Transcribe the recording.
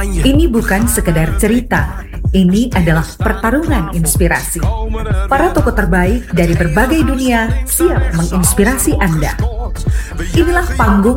Ini bukan sekedar cerita, ini adalah pertarungan inspirasi. Para tokoh terbaik dari berbagai dunia siap menginspirasi Anda. Inilah panggung